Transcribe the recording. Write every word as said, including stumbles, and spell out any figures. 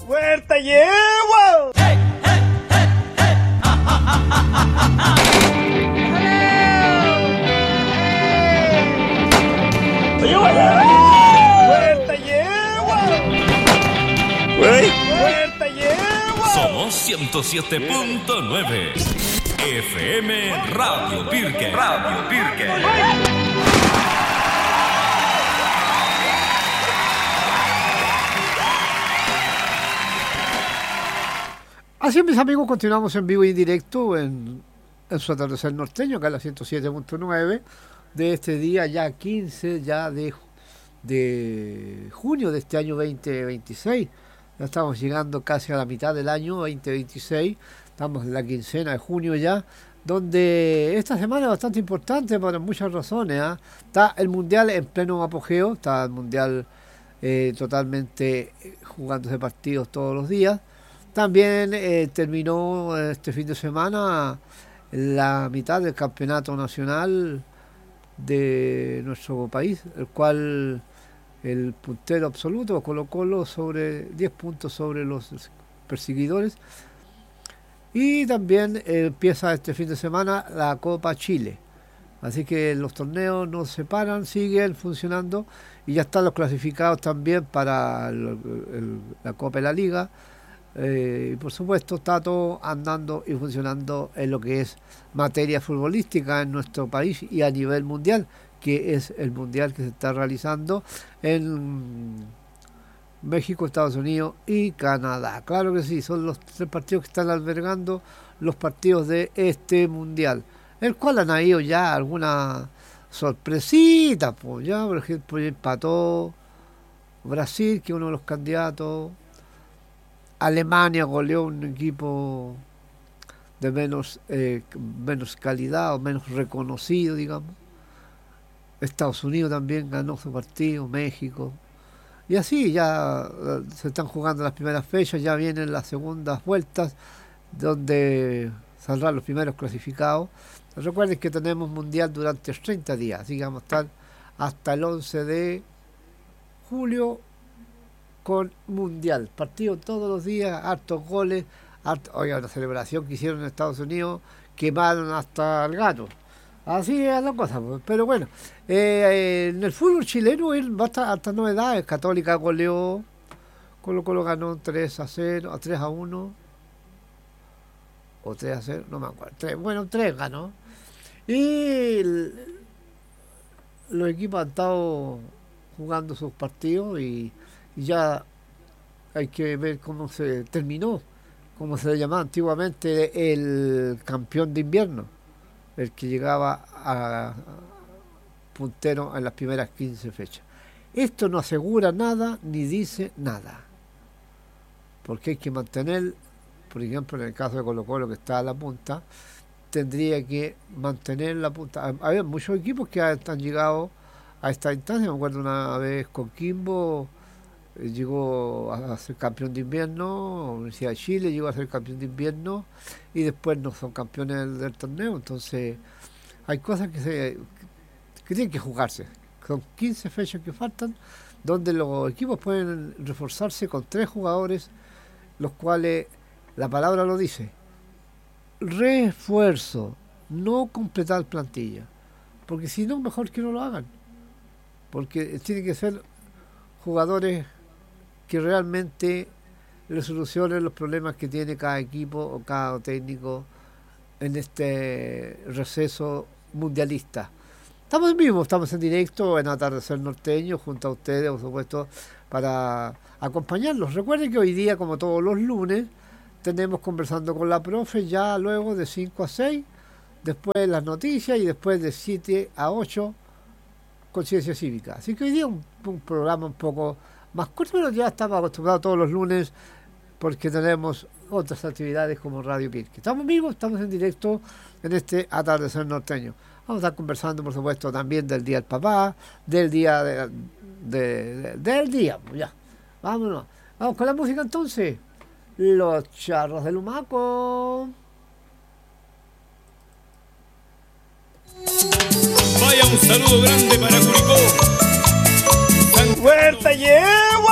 ¡Huerta llevo! ¡Hey, hey, hey, hey! ¡Ja, ja, ja, ja, ja, ja! ¡Huerta llevo! ¡Huerta llevo! Somos ciento siete punto nueve F M Radio Pirque. Radio Pirque. Así, mis amigos, continuamos en vivo y en directo en, en su atardecer norteño, acá en la ciento siete punto nueve, de este día ya quince ya de, de junio de este año veinte veintiséis. Ya estamos llegando casi a la mitad del año veinte veintiséis, estamos en la quincena de junio ya, donde esta semana es bastante importante por muchas razones. ¿eh? Está el Mundial en pleno apogeo, está el Mundial eh, totalmente jugándose partidos todos los días. También eh, terminó este fin de semana la mitad del campeonato nacional de nuestro país, el cual el puntero absoluto, Colo-Colo, sobre diez puntos sobre los perseguidores. Y también eh, empieza este fin de semana la Copa Chile. Así que los torneos no se paran, siguen funcionando y ya están los clasificados también para el, el, la Copa de la Liga. Eh, y por supuesto está todo andando y funcionando en lo que es materia futbolística en nuestro país y a nivel mundial, que es el mundial que se está realizando en México, Estados Unidos y Canadá. Claro que sí, son los tres partidos que están albergando los partidos de este mundial, el cual han habido ya alguna sorpresita, pues ya por ejemplo empató Brasil, que es uno de los candidatos. Alemania goleó un equipo de menos eh, menos calidad o menos reconocido, digamos. Estados Unidos también ganó su partido, México. Y así ya uh, se están jugando las primeras fechas, ya vienen las segundas vueltas, donde saldrán los primeros clasificados. Recuerden que tenemos mundial durante treinta días, así que vamos a estar hasta el once de julio con mundial, partido todos los días, hartos goles, harto, oiga, la celebración que hicieron en Estados Unidos, quemaron hasta el gato. Así es la cosa, pues. Pero bueno, eh, en el fútbol chileno va hasta, hasta novedades. Católica goleó, Colo Colo ganó tres a cero, a tres a uno, o tres a cero, no me acuerdo, tres, bueno, tres ganó. Y el, los equipos han estado jugando sus partidos y Y ya hay que ver cómo se terminó, como se le llamaba antiguamente el campeón de invierno, el que llegaba a puntero en las primeras quince fechas. Esto no asegura nada ni dice nada, porque hay que mantener, por ejemplo, en el caso de Colo Colo, que está a la punta, tendría que mantener la punta. Había muchos equipos que han llegado a esta instancia. Me acuerdo una vez Coquimbo llegó a ser campeón de invierno, Universidad de Chile llegó a ser campeón de invierno y después no son campeones del, del torneo. Entonces hay cosas que se que tienen que jugarse. Son quince fechas que faltan, donde los equipos pueden reforzarse con tres jugadores, los cuales la palabra lo dice: refuerzo, no completar plantilla, porque si no, mejor que no lo hagan, porque tienen que ser jugadores que realmente le solucionen los problemas que tiene cada equipo o cada técnico en este receso mundialista. Estamos en vivo, estamos en directo en Atardecer Norteño junto a ustedes, por supuesto, para acompañarlos. Recuerden que hoy día, como todos los lunes, tenemos conversando con la profe ya luego de cinco a seis, después las noticias y después de siete a ocho conciencia cívica. Así que hoy día un, un programa un poco más corto, pero ya estamos acostumbrados todos los lunes porque tenemos otras actividades como Radio Pirque. Estamos vivos, estamos en directo en este Atardecer Norteño. Vamos a estar conversando, por supuesto, también del Día del Papá, del día de, de, de, del día. Ya, vámonos. Vamos con la música entonces. Los Charros del Humaco. Vaya un saludo grande para Curicó. ¡Huerta llevo!